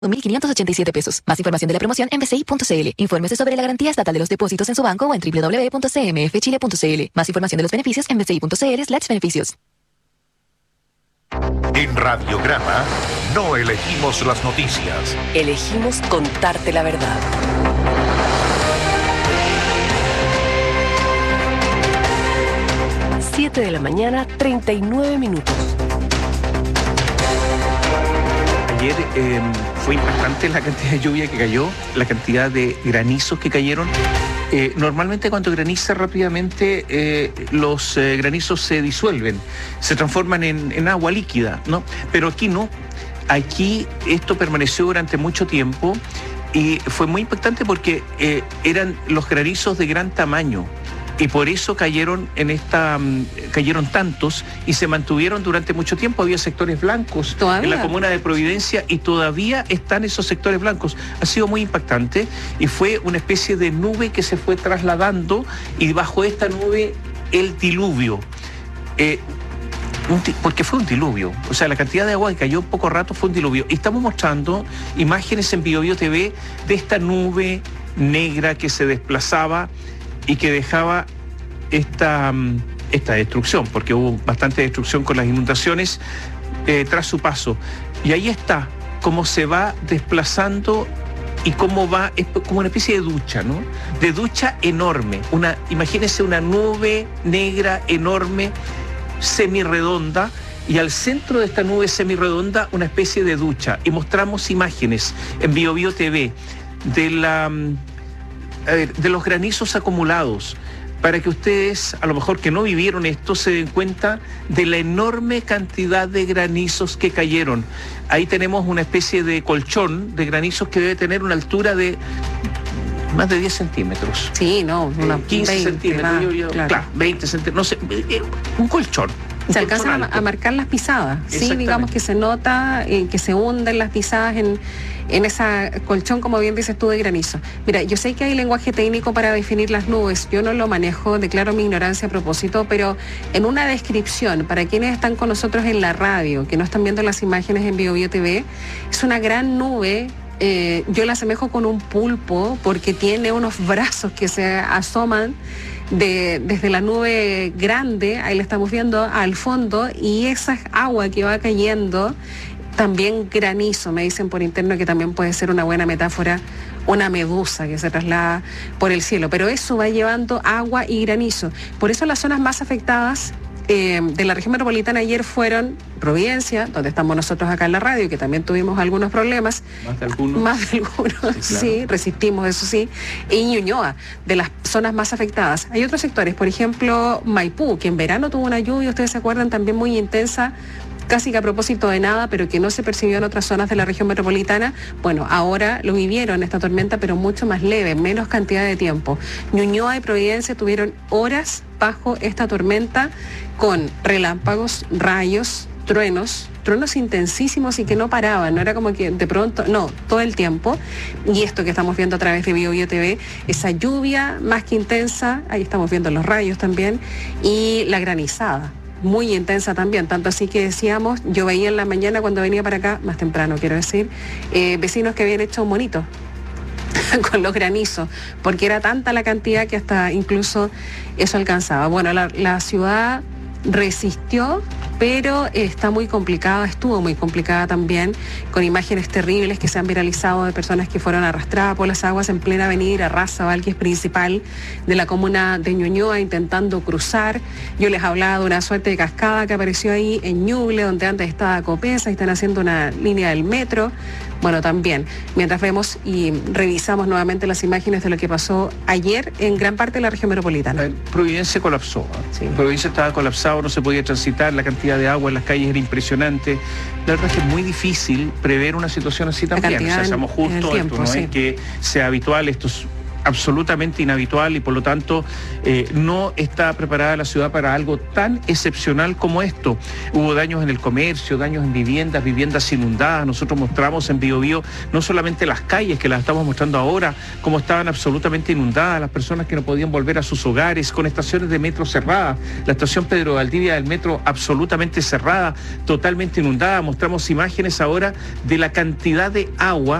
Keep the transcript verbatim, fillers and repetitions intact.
mil quinientos ochenta y siete pesos. Más información de la promoción en b c i punto c l. Infórmese sobre la garantía estatal de los depósitos en su banco o en w w w punto c m f chile punto c l. Más información de los beneficios en b c i punto c l slash beneficios. En Radiograma no elegimos las noticias. Elegimos contarte la verdad. siete de la mañana, treinta y nueve minutos. Ayer eh, fue impactante la cantidad de lluvia que cayó, la cantidad de granizos que cayeron. Eh, normalmente cuando graniza rápidamente eh, los eh, granizos se disuelven, se transforman en, en agua líquida, ¿no? Pero aquí no. Aquí esto permaneció durante mucho tiempo y fue muy impactante porque eh, eran los granizos de gran tamaño. Y por eso cayeron en esta um, cayeron tantos y se mantuvieron durante mucho tiempo. Había sectores blancos ¿Todavía? en la comuna de Providencia y todavía están esos sectores blancos. Ha sido muy impactante y fue una especie de nube que se fue trasladando y bajo esta nube el diluvio. Eh, un porque fue un diluvio, o sea, la cantidad de agua que cayó en poco rato fue un diluvio. Y estamos mostrando imágenes en Bio Bio T V de esta nube negra que se desplazaba y que dejaba esta, esta destrucción, porque hubo bastante destrucción con las inundaciones eh, tras su paso. Y ahí está, cómo se va desplazando y cómo va, es como una especie de ducha, ¿no? De ducha enorme. Una, imagínense una nube negra enorme, semirredonda, y al centro de esta nube semirredonda una especie de ducha. Y mostramos imágenes en Bio Bio T V de la... A ver, de los granizos acumulados, para que ustedes, a lo mejor que no vivieron esto, se den cuenta de la enorme cantidad de granizos que cayeron. Ahí tenemos una especie de colchón de granizos que debe tener una altura de más de diez centímetros. Sí, no, unos eh, quince veinte, centímetros, más, yo, yo, claro. claro, veinte centímetros, no sé, eh, un colchón. Se alcanzan a, a marcar las pisadas, sí, digamos que se nota eh, que se hunden las pisadas en, en esa colchón, como bien dices tú, de granizo. Mira, yo sé que hay lenguaje técnico para definir las nubes, yo no lo manejo, declaro mi ignorancia a propósito, pero en una descripción, para quienes están con nosotros en la radio, que no están viendo las imágenes en Bio Bio T V, es una gran nube. Eh, yo la asemejo con un pulpo porque tiene unos brazos que se asoman de, desde la nube grande, ahí la estamos viendo al fondo, y esa agua que va cayendo, también granizo, me dicen por interno que también puede ser una buena metáfora, una medusa que se traslada por el cielo, pero eso va llevando agua y granizo. Por eso las zonas más afectadas Eh, de la región metropolitana ayer fueron Providencia, donde estamos nosotros acá en la radio, que también tuvimos algunos problemas. Más de algunos. Más de algunos, sí, claro. sí, resistimos, eso sí. Y Ñuñoa, de las zonas más afectadas. Hay otros sectores, por ejemplo, Maipú, que en verano tuvo una lluvia, ustedes se acuerdan, también muy intensa, casi que a propósito de nada, pero que no se percibió en otras zonas de la región metropolitana. Bueno, ahora lo vivieron esta tormenta, pero mucho más leve, menos cantidad de tiempo. Ñuñoa y Providencia tuvieron horas bajo esta tormenta con relámpagos, rayos, truenos, truenos intensísimos y que no paraban, no era como que de pronto, no, todo el tiempo. Y esto que estamos viendo a través de Bio Bio T V, esa lluvia más que intensa, ahí estamos viendo los rayos también, y la granizada, muy intensa también, tanto así que decíamos, yo veía en la mañana cuando venía para acá, más temprano quiero decir, eh, vecinos que habían hecho un monito con los granizos, porque era tanta la cantidad que hasta incluso eso alcanzaba. Bueno, la, la ciudad resistió, pero está muy complicada, estuvo muy complicada también, con imágenes terribles que se han viralizado de personas que fueron arrastradas por las aguas en plena avenida Razabal, que es principal de la comuna de Ñuñoa, intentando cruzar. Yo les hablaba de una suerte de cascada que apareció ahí en Ñuble, donde antes estaba Copesa, y están haciendo una línea del metro. Bueno, también, mientras vemos y revisamos nuevamente las imágenes de lo que pasó ayer en gran parte de la región metropolitana. Providencia colapsó, ¿eh? Sí. Providencia estaba colapsado, no se podía transitar, la cantidad de agua en las calles era impresionante. La verdad es que es muy difícil prever una situación así también. O sea, seamos justos, esto no sí. es que sea habitual, esto es absolutamente inhabitual y por lo tanto eh, no está preparada la ciudad para algo tan excepcional como esto. Hubo daños en el comercio, daños en viviendas, viviendas inundadas. Nosotros mostramos en Biobío no solamente las calles, que las estamos mostrando ahora, como estaban absolutamente inundadas, las personas que no podían volver a sus hogares, con estaciones de metro cerradas, la estación Pedro Valdivia del metro absolutamente cerrada, totalmente inundada. Mostramos imágenes ahora de la cantidad de agua